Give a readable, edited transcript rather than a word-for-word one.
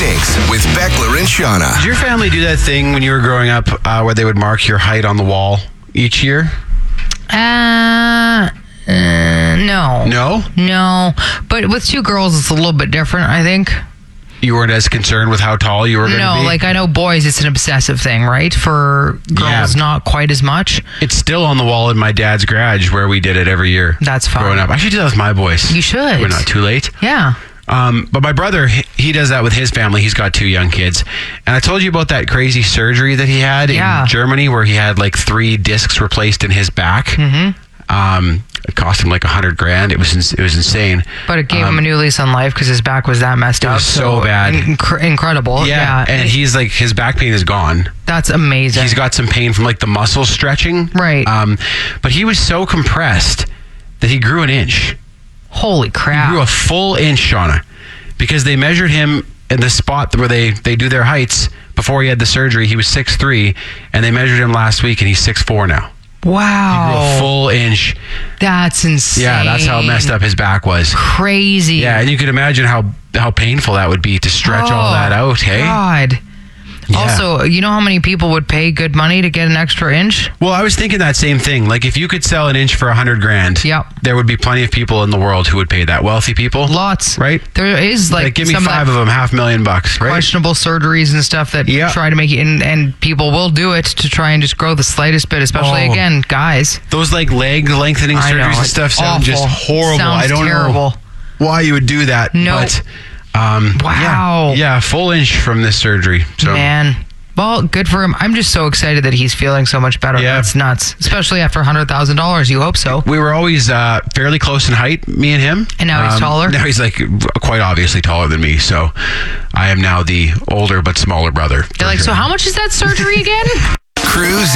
Evenings with Beckler and Shauna. Did your family do that thing when you were growing up where they would mark your height on the wall each year? No. No? No. But with two girls, it's a little bit different, I think. You weren't as concerned with how tall you were going to be? No, like I know boys, it's an obsessive thing, right? For girls, not quite as much. It's still on the wall in my dad's garage where we did it every year. That's fine. Growing up. I should do that with my boys. You should. We're not too late. Yeah. But my brother, he does that with his family. He's got two young kids. And I told you about that crazy surgery that he had in Germany where he had like 3 discs replaced in his back. Mm-hmm. It cost him like $100,000. It was insane. But it gave him a new lease on life because his back was that messed up. It was so bad. Incredible. Yeah. And he's like, his back pain is gone. That's amazing. He's got some pain from like the muscle stretching. Right. But he was so compressed that he grew an inch. Holy crap. He grew a full inch, Shauna, because they measured him in the spot where they do their heights. Before he had the surgery, he was 6'3", and they measured him last week, and he's 6'4" now. Wow. He grew a full inch. That's insane. Yeah, that's how messed up his back was. Crazy. Yeah, and you could imagine how painful that would be to stretch all that out, hey? God. Yeah. Also, you know how many people would pay good money to get an extra inch? Well, I was thinking that same thing. Like, if you could sell an inch for $100,000, yep, there would be plenty of people in the world who would pay that. Wealthy people, lots, right? There is like give me 5 of them, $500,000, right? Questionable surgeries and stuff that try to make it, and people will do it to try and just grow the slightest bit, especially again, guys. Those like leg lengthening surgeries and stuff sound just horrible. Sounds I don't know why you would do that. No. But, wow. Yeah, full inch from this surgery. So. Man. Well, good for him. I'm just so excited that he's feeling so much better. Yeah. That's nuts. Especially after $100,000. You hope so. We were always fairly close in height, me and him. And now he's taller? Now he's like quite obviously taller than me. So I am now the older but smaller brother. You're like, so how much is that surgery again? Cruise